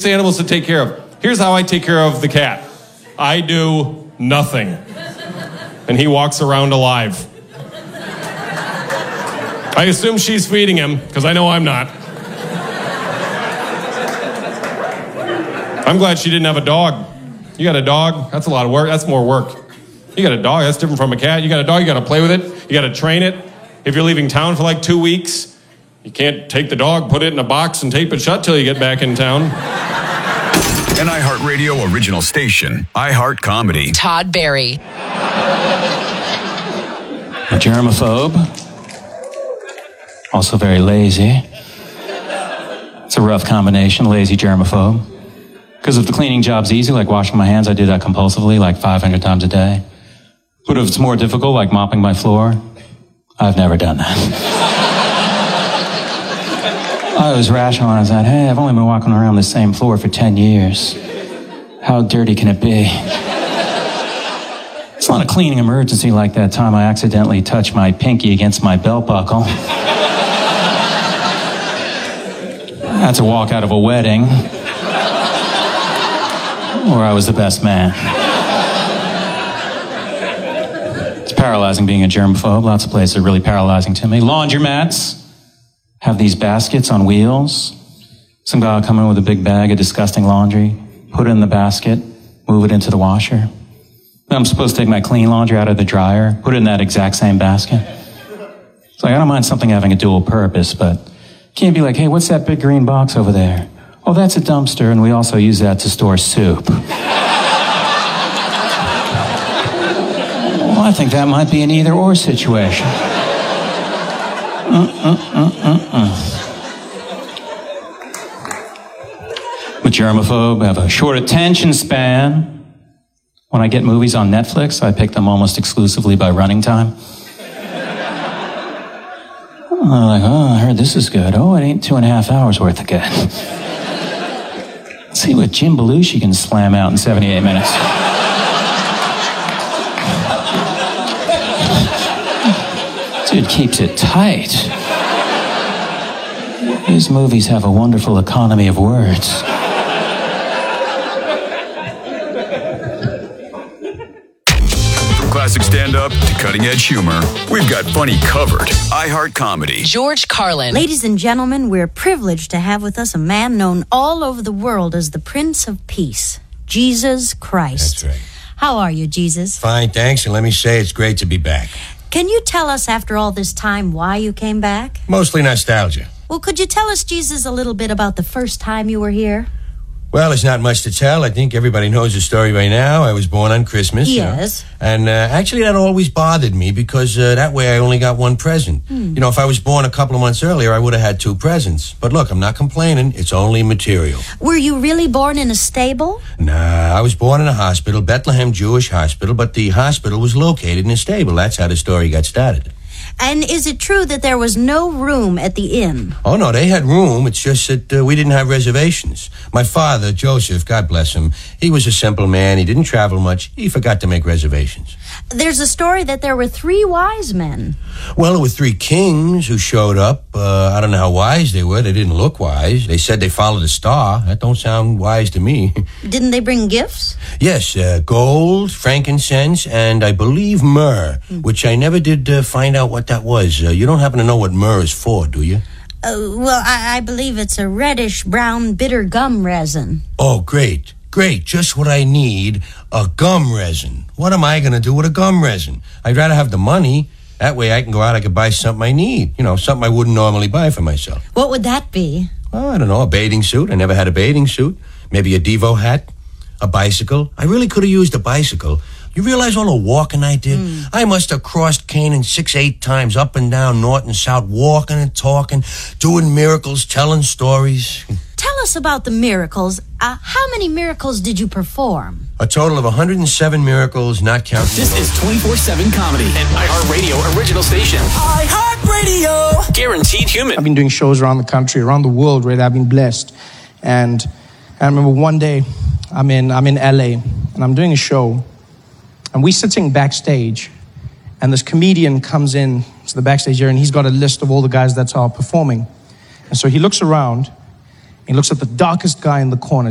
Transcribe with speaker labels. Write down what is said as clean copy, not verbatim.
Speaker 1: There's animals to take care of. Here's how I take care of the cat. I do nothing. And he walks around alive. I assume she's feeding him, because I know I'm not. I'm glad she didn't have a dog. You got a dog? That's a lot of work. That's more work. You got a dog, that's different from a cat. You got a dog, you got to play with it. You got to train it. If you're leaving town for like 2 weeks, you can't take the dog, put it in a box, and tape it shut till you get back in town.
Speaker 2: An iHeartRadio original station, iHeart Comedy.
Speaker 3: Todd Barry.
Speaker 4: A germaphobe. Also very lazy. It's a rough combination, lazy germaphobe. Because if the cleaning job's easy, like washing my hands, I do that compulsively, like 500 times a day. But if it's more difficult, like mopping my floor, I've never done that. I was rationalizing that, hey, I've only been walking around the same floor for 10 years. How dirty can it be? It's not a cleaning emergency like that time I accidentally touched my pinky against my belt buckle. I had to walk out of a wedding where I was the best man. It's paralyzing being a germaphobe. Lots of places are really paralyzing to me. Laundromats have these baskets on wheels. Some guy will come in with a big bag of disgusting laundry, put it in the basket, move it into the washer. Then I'm supposed to take my clean laundry out of the dryer, put it in that exact same basket. It's like, I don't mind something having a dual purpose, but can't be like, hey, what's that big green box over there? Oh, that's a dumpster, and we also use that to store soup. Well, I think that might be an either-or situation. I'm a germaphobe. I have a short attention span. When I get movies on Netflix, I pick them almost exclusively by running time. I'm like, oh, I heard this is good. Oh, it ain't 2.5 hours worth of good. Let's see what Jim Belushi can slam out in 78 minutes. Dude keeps it tight. His movies have a wonderful economy of words.
Speaker 2: Classic stand-up to cutting-edge humor, we've got funny covered. iHeart Comedy.
Speaker 3: George Carlin.
Speaker 5: Ladies and gentlemen, we're privileged to have with us a man known all over the world as the Prince of Peace, Jesus Christ.
Speaker 6: That's right.
Speaker 5: How are you, Jesus?
Speaker 6: Fine, thanks, and let me say it's great to be back.
Speaker 5: Can you tell us after all this time why you came back?
Speaker 6: Mostly nostalgia.
Speaker 5: Well, could you tell us, Jesus, a little bit about the first time you were here?
Speaker 6: Well, there's not much to tell. I think everybody knows the story by now. I was born on Christmas.
Speaker 5: Yes.
Speaker 6: And actually, that always bothered me because that way I only got one present. You know, if I was born a couple of months earlier, I would have had 2 presents. But look, I'm not complaining. It's only material.
Speaker 5: Were you really born in a stable?
Speaker 6: Nah, I was born in a hospital, Bethlehem Jewish Hospital, but the hospital was located in a stable. That's how the story got started.
Speaker 5: And is it true that there was no room at the inn?
Speaker 6: Oh, no, they had room. It's just that we didn't have reservations. My father, Joseph, God bless him, he was a simple man. He didn't travel much. He forgot to make reservations.
Speaker 5: There's a story that there were 3 wise men.
Speaker 6: Well, there were 3 kings who showed up. I don't know how wise they were. They didn't look wise. They said they followed a star. That don't sound wise to me.
Speaker 5: Didn't they bring gifts?
Speaker 6: Yes, gold, frankincense, and I believe myrrh, which I never did find out what that was. You don't happen to know what myrrh is for, do you?
Speaker 5: Well, I believe it's a reddish-brown bitter gum resin.
Speaker 6: Oh, great. Great, just what I need, a gum resin. What am I going to do with a gum resin? I'd rather have the money. That way I can go out, I could buy something I need. You know, something I wouldn't normally buy for myself.
Speaker 5: What would that be?
Speaker 6: Well, I don't know, a bathing suit. I never had a bathing suit. Maybe a Devo hat, a bicycle. I really could have used a bicycle. You realize all the walking I did? I must have crossed Canaan 6-8 times, up and down, north and south, walking and talking, doing miracles, telling stories.
Speaker 5: Tell us about the miracles. How many miracles did you perform?
Speaker 6: A total of 107 miracles, not counting.
Speaker 7: This is 24/7 Comedy, an iHeartRadio original station. iHeartRadio! Guaranteed human.
Speaker 8: I've been doing shows around the country, around the world, really. I've been blessed. And I remember one day, I'm in LA, and I'm doing a show, and we're sitting backstage, and this comedian comes in to the backstage area, and he's got a list of all the guys that are performing. And so he looks around, he looks at the darkest guy in the corner,